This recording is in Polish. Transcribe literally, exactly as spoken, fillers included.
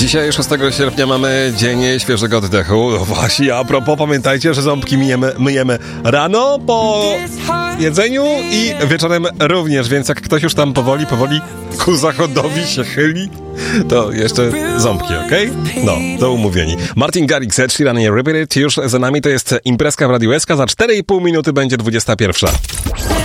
Dzisiaj, szóstego sierpnia, mamy dzień świeżego oddechu. No właśnie, a propos, pamiętajcie, że ząbki myjemy, myjemy rano po jedzeniu i wieczorem również, więc jak ktoś już tam powoli, powoli ku zachodowi się chyli, to jeszcze ząbki, okej? Okay? No, to umówieni. Martin Garrix, Ed Sheeran i Repeat It już za nami, to jest imprezka w Radiu S K. Za cztery i pół minuty będzie dwudziesta pierwsza.